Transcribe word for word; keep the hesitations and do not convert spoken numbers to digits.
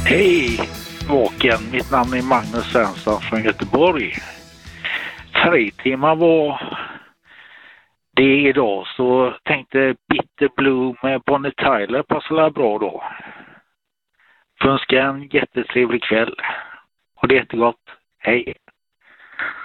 Hej Vaken, mitt namn är Magnus Svensson från Göteborg. Fritimmar var det idag, så tänkte Bitter Blue med Bonnie Tyler passar bra då. Får önska en jättetrevlig kväll. Och det är jättegott. Hej!